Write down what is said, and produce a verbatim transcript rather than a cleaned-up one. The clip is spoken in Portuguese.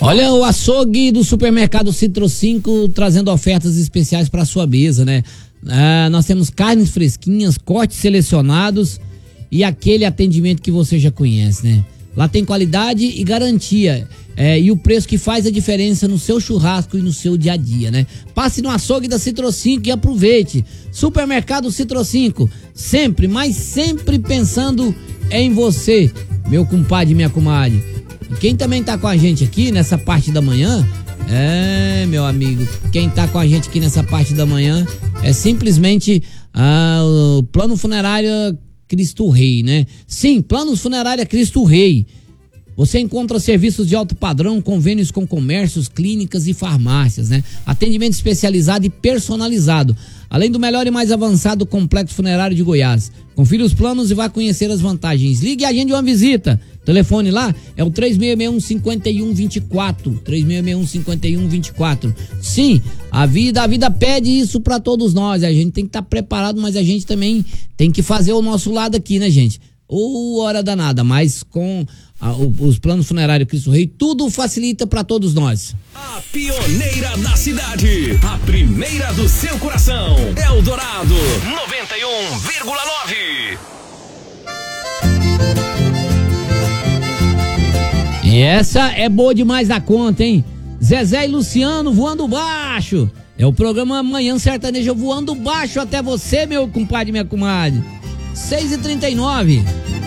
Olha, o açougue do supermercado Citro cinco trazendo ofertas especiais para sua mesa, né? Ah, nós temos carnes fresquinhas, cortes selecionados e aquele atendimento que você já conhece, né? Lá tem qualidade e garantia, é, e o preço que faz a diferença no seu churrasco e no seu dia a dia, né? Passe no açougue da Citro cinco e aproveite. Supermercado Citro cinco, sempre, mas sempre pensando em você, meu compadre e minha comadre. E quem também tá com a gente aqui nessa parte da manhã, é, meu amigo, quem tá com a gente aqui nessa parte da manhã é simplesmente ah, o Plano Funerário Cristo Rei, né? Sim, Planos Funerária Cristo Rei. Você encontra serviços de alto padrão, convênios com comércios, clínicas e farmácias, né? Atendimento especializado e personalizado, além do melhor e mais avançado complexo funerário de Goiás. Confira os planos e vá conhecer as vantagens. Ligue e agende uma visita. O telefone lá é o três seis seis um, cinco um dois quatro, três seis seis um, cinco um dois quatro. Sim, a vida, a vida pede isso pra todos nós. A gente tem que estar preparado, mas a gente também tem que fazer o nosso lado aqui, né, gente? Ou hora danada, mas com a, o, os planos funerários Cristo Rei, tudo facilita pra todos nós. A pioneira na cidade, a primeira do seu coração, Eldorado noventa e um vírgula nove. E essa é boa demais da conta, hein? Zezé e Luciano voando baixo. É o programa Manhã Sertaneja voando baixo até você, meu compadre e minha comadre. seis e trinta e nove.